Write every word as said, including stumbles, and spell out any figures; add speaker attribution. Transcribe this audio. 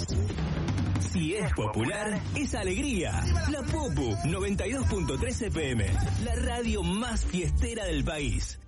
Speaker 1: Si es popular, es alegría. La Popu noventa y dos punto tres F M, la radio más fiestera del país.